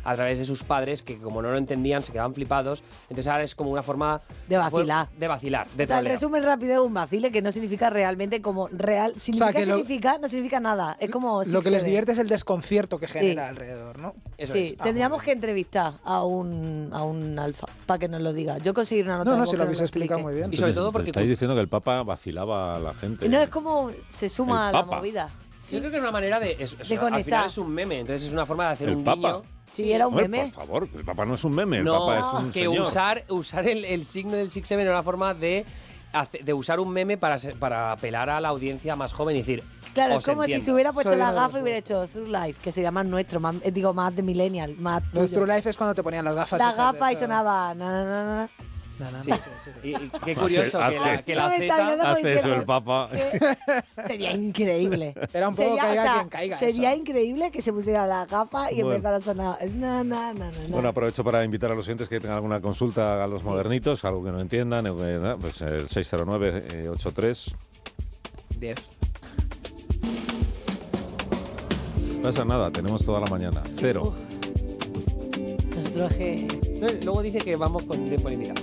a través de sus padres, que como no lo entendían se quedaban flipados. Entonces ahora es como una forma de vacilar. De vacilar, de o sea, el troleo. resumen rápido de un vacile que no significa realmente como real. Significa, no significa nada. Es como lo que les divierte es el desconcierto que genera alrededor, ¿no? Eso sí, tendríamos que entrevistar a un alfa para que nos lo diga. Yo conseguir una nota No, si lo habéis explicado muy bien. Y sobre todo porque estáis diciendo que el Papa vacilaba a la gente. No, es como se suma a la Papa. movida. Yo creo que es una manera de conectar. Al final es un meme, entonces es una forma de hacer ¿El un Papa? guiño. Sí, era un Hombre, meme. por favor, el Papa no es un meme, el No, Papa es un que señor. usar el signo del 6-7 era una forma de usar un meme para apelar a la audiencia más joven y decir. Claro, es os como entiendo. si se hubiera puesto Soy la de gafa y acuerdo. hubiera hecho Through Life, que sería más nuestro, más de millennial, más Los tuyo. True Life es cuando te ponían las gafas. La esas de gafa y esa- sonaba na, na, na, na. No, no, no, Sí. sí. Y qué curioso que la No me está Z. viendo. Hace eso el Papa. Sería increíble. Era un poco caiga quien caiga. Sería eso. increíble que se pusiera la gafa y Bueno. empezara a sonar. Es na, na, na, na, na. Bueno, aprovecho para invitar a los oyentes que tengan alguna consulta a los modernitos, algo que no entiendan, pues el 609-83. 10. No pasa nada, tenemos toda la mañana. 0. Nosotros es que... Luego dice que vamos con tiempo limitado.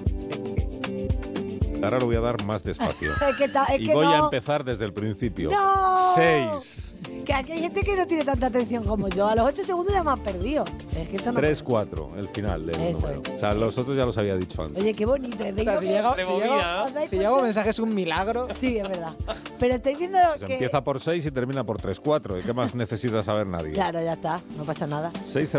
Ahora lo voy a dar más despacio. Es Y que voy a no. empezar desde el principio. ¡No! 6, Que aquí hay gente que no tiene tanta atención como yo. A los 8 segundos ya me has perdido. Es que esto no 3, puede 4, el final del Eso número. es. O sea, los otros ya los había dicho ser. antes. Oye, qué bonito. O sea, si llega un mensaje es un milagro. Sí, es verdad. Pero estáis viendo Pues que... empieza por 6 y termina por 3, 4. ¿Y qué más necesita saber nadie? Claro, ya está. No pasa nada.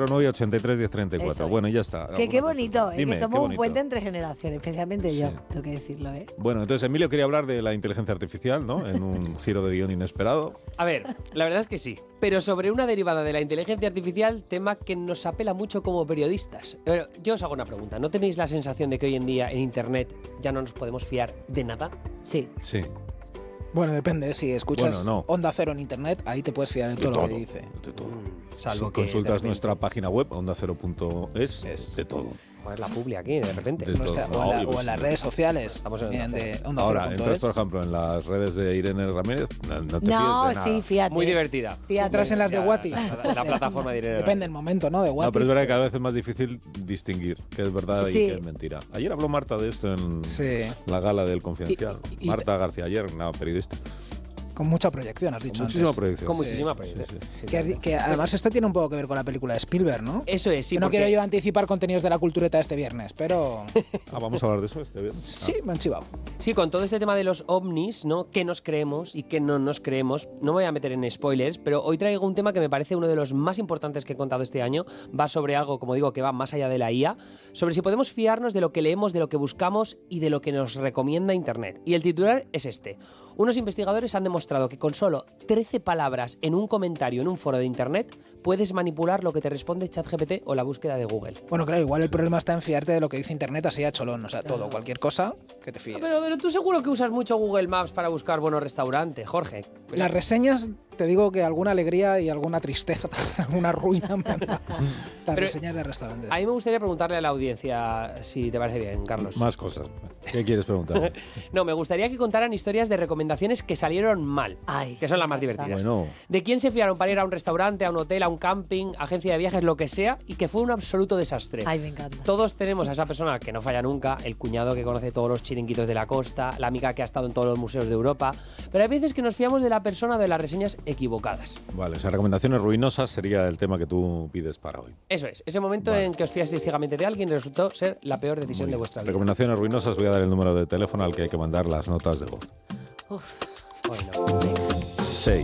609-83-1034. Eso es. Bueno, y ya está. Que qué bonito. Dime, que qué somos un bonito. puente entre generaciones. Especialmente yo. Sí. Tengo que decirlo, ¿eh? Bueno, entonces Emilio quería hablar de la inteligencia artificial, ¿no? En un giro de guión inesperado. A ver, la verdad es que sí. Pero sobre una derivada de la inteligencia artificial, tema que nos apela mucho como periodistas. Pero yo os hago una pregunta. ¿No tenéis la sensación de que hoy en día en Internet ya no nos podemos fiar de nada? Sí. Sí. Bueno, depende. Si escuchas Bueno, no. Onda Cero en internet, ahí te puedes fiar de todo lo que dice. De todo. Salvo Si que consultas de repente- nuestra página web, ondacero.es, Es. de todo. Joder, la publi aquí, de repente. De Nuestra- todo. o, en No, o en las redes sociales. Estamos en Vienen Onda de Cero. Onda Ahora, Cero.es. entras, por ejemplo, en las redes de Irene Ramírez, no te fíes No, de nada. sí, fíjate. Muy divertida. Fíjate. Entras en las de Wati. La plataforma de Irene Depende del momento, ¿no? De No, Wati. pero es verdad que cada vez es más difícil distinguir qué es verdad y Sí. qué es mentira. Ayer habló Marta de esto en Sí. la gala del Confidencial. Y- Marta García ayer, una periodista. Con mucha proyección, has dicho Con muchísima antes. proyección. Con Sí, muchísima sí, proyección. sí. Que además esto tiene un poco que ver con la película de Spielberg, ¿no? Eso es, sí. Que no porque- quiero yo anticipar contenidos de la cultureta este viernes, pero Ah, vamos a hablar de eso este viernes. sí, me han chivado. Sí, con todo este tema de los ovnis, ¿no? ¿Qué nos creemos y qué no nos creemos? No me voy a meter en spoilers, pero hoy traigo un tema que me parece uno de los más importantes que he contado este año. Va sobre algo, como digo, que va más allá de la IA, sobre si podemos fiarnos de lo que leemos, de lo que buscamos y de lo que nos recomienda Internet. Y el titular es este. Unos investigadores han demostrado que con solo 13 palabras en un comentario en un foro de Internet puedes manipular lo que te responde ChatGPT o la búsqueda de Google. Bueno, claro, igual el problema está en fiarte de lo que dice internet así a cholón, o sea, todo, cualquier cosa que te fíes. Pero tú seguro que usas mucho Google Maps para buscar buenos restaurantes, Jorge. Las reseñas, te digo que alguna alegría y alguna tristeza, alguna ruina me han dado. Las Pero reseñas de restaurantes. A mí me gustaría preguntarle a la audiencia, si te parece bien, Carlos. Más cosas. ¿Qué quieres preguntar? No, me gustaría que contaran historias de recomendaciones que salieron mal, Ay, que son las más divertidas. Bueno, ¿De quién se fiaron para ir a un restaurante, a un hotel, a un camping, agencia de viajes, lo que sea, y que fue un absoluto desastre? ay, me encanta. Todos tenemos a esa persona que no falla nunca, el cuñado que conoce todos los chiringuitos de la costa, la amiga que ha estado en todos los museos de Europa, pero hay veces que nos fiamos de la persona o de las reseñas equivocadas. vale, o sea, recomendaciones ruinosas sería el tema que tú pides para hoy. Eso es, ese momento Vale. en que os fiasteis ciegamente de alguien y resultó ser la peor decisión Muy de bien. vuestra vida. Recomendaciones ruinosas, voy a dar el número de teléfono al que hay que mandar las notas de voz. Uf, Bueno, venga. 6,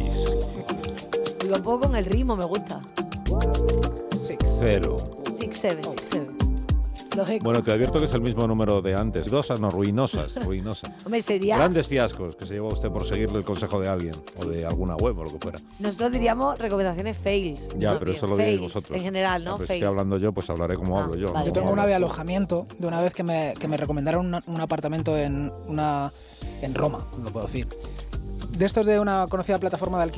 digo, un poco con el ritmo, me gusta. 0. 6-7, 6-7. Los ecos. Bueno, te advierto que es el mismo número de antes. Ruinosas, no, ruinosas. Hombre, sería... Grandes fiascos que se lleva usted por seguirle el consejo de alguien o de alguna web o lo que fuera. Nosotros diríamos recomendaciones fails. Ya, ¿no? pero eso lo diréis Fails, vosotros. En general, ¿no? Ya, pero si Fails. estoy hablando yo, pues hablaré como Ah, hablo yo. vale. Yo tengo Como una de hablas tú. alojamiento de una vez que me recomendaron un apartamento en Roma, no puedo decir. De estos de una conocida plataforma de alquiler.